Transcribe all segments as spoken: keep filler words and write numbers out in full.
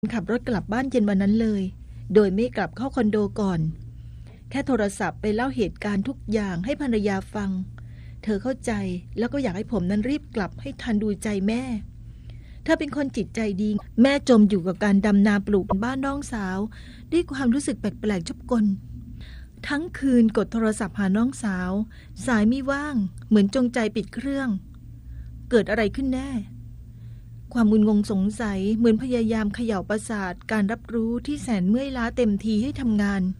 ขับรถกลับบ้านเย็นวันนั้นเลยโดยไม่กลับเข้าคอนโดก่อนแค่โทรศัพท์ไปเล่าเหตุการณ์ทุกอย่างให้ภรรยาฟังเธอเข้าใจแล้วก็อยากให้ผมนั้นรีบกลับให้ทันดูใจแม่เธอเป็นคนจิตใจดีแม่จมอยู่กับการดำนาปลูกบ้านน้องสาวด้วยความรู้สึกแปลกๆชอบกลทั้งคืนกดโทรศัพท์หาน้องสาวสายไม่ว่างเหมือนจงใจปิดเครื่องเกิดอะไรขึ้นแน่ความงุนงงสงสัยเหมือนพยายามเขย่าประสาทการรับรู้ที่แสนเมื่อยล้าเต็มทีให้ทำงาน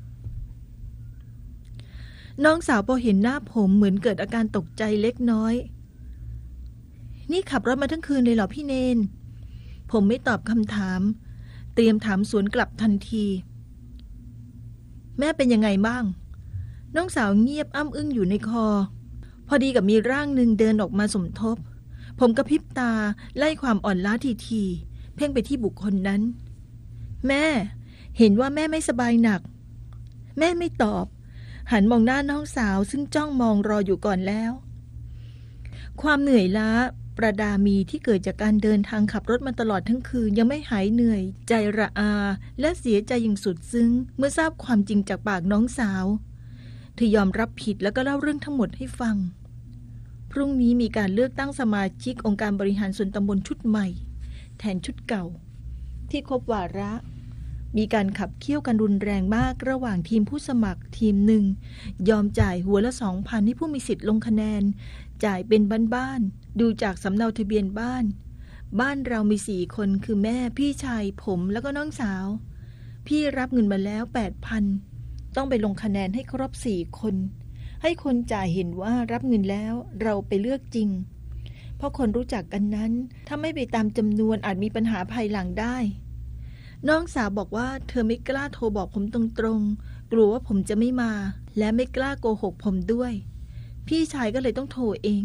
น้องสาวพอเห็นหน้าผมเหมือนเกิดอาการตกใจเล็กน้อยนี่ขับรถมาทั้งคืนเลยเหรอพี่เนนผมไม่ตอบคำถามเตรียมถามสวนกลับทันทีแม่เป็นยังไงบ้างน้องสาวเงียบอ้ำอึ้งอยู่ในคอพอดีกับมีร่างหนึ่งเดินออกมาสมทบผมกระพริบตาไล่ความอ่อนล้าทีทีเพ่งไปที่บุคคลนั้นแม่เห็นว่าแม่ไม่สบายหนักแม่ไม่ตอบหันมองหน้าน้องสาวซึ่งจ้องมองรออยู่ก่อนแล้วความเหนื่อยล้าประดามีที่เกิดจากการเดินทางขับรถมาตลอดทั้งคืนยังไม่หายเหนื่อยใจระอาและเสียใจอย่างสุดซึ้งเมื่อทราบความจริงจากปากน้องสาวเธอยอมรับผิดแล้วก็เล่าเรื่องทั้งหมดให้ฟังพรุ่งนี้มีการเลือกตั้งสมาชิกองค์การบริหารส่วนตำบลชุดใหม่แทนชุดเก่าที่ครบวาระมีการขับเคี่ยวกันรุนแรงมากระหว่างทีมผู้สมัครทีมหนึ่งยอมจ่ายหัวละสองพันให้ผู้มีสิทธิ์ลงคะแนนจ่ายเป็นบ้านๆดูจากสำเนาทะเบียนบ้านบ้านเรามีสี่คนคือแม่พี่ชายผมแล้วก็น้องสาวพี่รับเงินมาแล้วแปดพันต้องไปลงคะแนนให้ครบสี่คนให้คนจ่ายเห็นว่ารับเงินแล้วเราไปเลือกจริงเพราะคนรู้จักกันนั้นถ้าไม่ไปตามจำนวนอาจมีปัญหาภายหลังได้น้องสาวบอกว่าเธอไม่กล้าโทรบอกผมตรงๆกลัวว่าผมจะไม่มาและไม่กล้าโกหกผมด้วยพี่ชายก็เลยต้องโทรเอง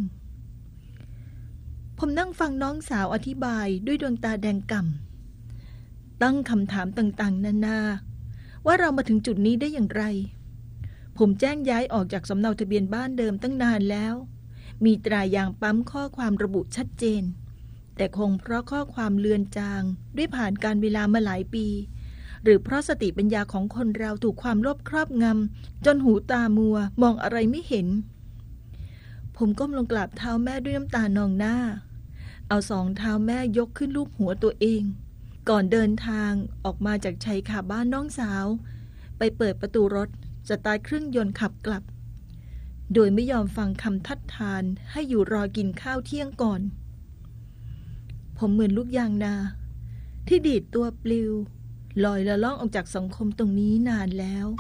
ผมนั่งฟังน้องสาวอธิบายด้วยดวงตาแดงก่ำตั้งคำถามต่างๆนานาว่าเรามาถึงจุดนี้ได้อย่างไรผมแจ้งย้ายออกจากสำเนาทะเบียนบ้านเดิมตั้งนานแล้วมีตรายางปั๊มข้อความระบุชัดเจนแต่คงเพราะข้อความเลือนจางด้วยผ่านการเวลามาหลายปีหรือเพราะสติปัญญาของคนเราถูกความโลภครอบงำจนหูตามัวมองอะไรไม่เห็นผมก้มลงกราบเท้าแม่ด้วยน้ำตานองหน้าเอาสองเท้าแม่ยกขึ้นลูบหัวตัวเองก่อนเดินทางออกมาจากชายคาบ้านน้องสาวไปเปิดประตูรถสตาร์ทเครื่องยนต์ขับกลับโดยไม่ยอมฟังคำทัดทานให้อยู่รอกินข้าวเที่ยงก่อนผมเหมือนลูกยางนาที่ดีดตัวปลิวลอยละล่องออกจากสังคมตรงนี้นานแล้ว